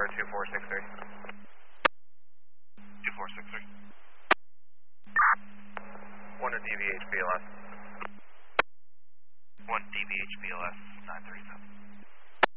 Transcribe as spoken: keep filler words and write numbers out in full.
two four six three. two four six three. one to D V H B L S. one D V H B L S nine three seven.